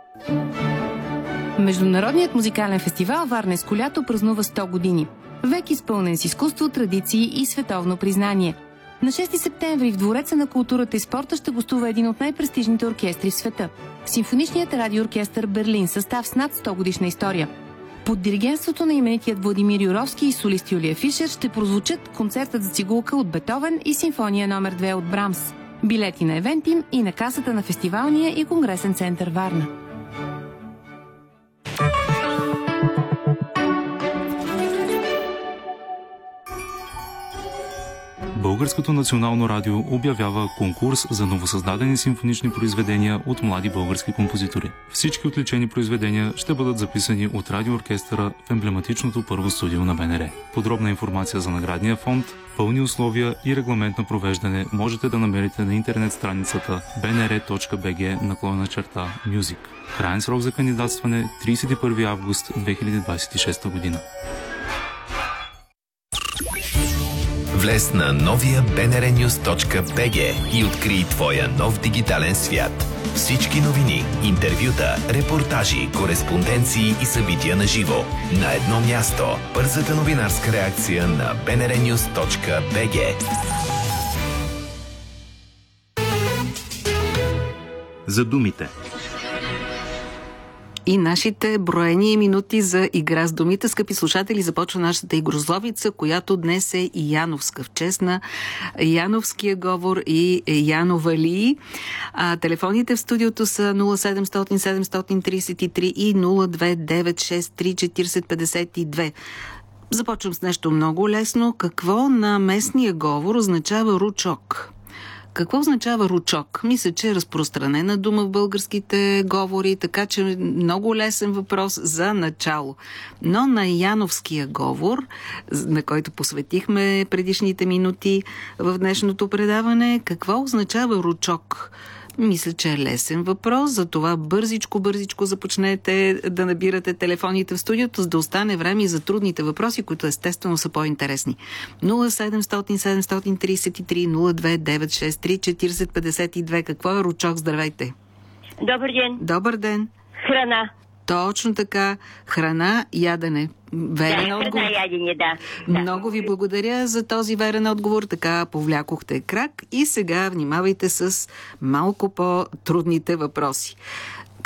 Международният музикален фестивал Варненско лято празнува 100 години. Век изпълнен с изкуство, традиции и световно признание. На 6 септември в Двореца на културата и спорта ще гостува един от най-престижните оркестри в света – Симфоничният радиооркестър Берлин, състав с над 100 годишна история. Под диригентството на именитият Владимир Юровски и солист Юлия Фишер ще прозвучат концертът за цигулка от Бетовен и симфония номер 2 от Брамс. Билети на Евентим и на касата на фестивалния и конгресен център Варна. Българското национално радио обявява конкурс за новосъздадени симфонични произведения от млади български композитори. Всички отличени произведения ще бъдат записани от радиооркестъра в емблематичното първо студио на БНР. Подробна информация за наградния фонд, пълни условия и регламент на провеждане можете да намерите на интернет страницата bnr.bg/music. Краен срок за кандидатстване 31 август 2026 година. Влез на новия bnrnews.bg и открий твоя нов дигитален свят. Всички новини, интервюта, репортажи, кореспонденции и събития на живо. На едно място. Бързата новинарска реакция на bnrnews.bg. За думите. И нашите броени минути за игра с думите. Скъпи слушатели, започва нашата игрозловица, която днес е Яновска, в чест на Яновския говор и Яновалии. Телефоните в студиото са 0700 733 и 02963 4052. Започвам с нещо много лесно. Какво на местния говор означава ручок? Какво означава ручок? Мисля, че е разпространена дума в българските говори, така че много лесен въпрос за начало. Но на яновския говор, на който посветихме предишните минути в днешното предаване, какво означава ручок? Мисля, че е лесен въпрос, затова бързичко започнете да набирате телефоните в студиото, за да остане време и за трудните въпроси, които естествено са по-интересни. 0700 733 02963 4052. Какво е ручок? Здравейте! Добър ден! Добър ден! Храна. Точно така. Храна, ядене. Верен отговор. Храна, ядене, да. Много ви благодаря за този верен отговор. Така повлякохте крак. И сега внимавайте с малко по-трудните въпроси.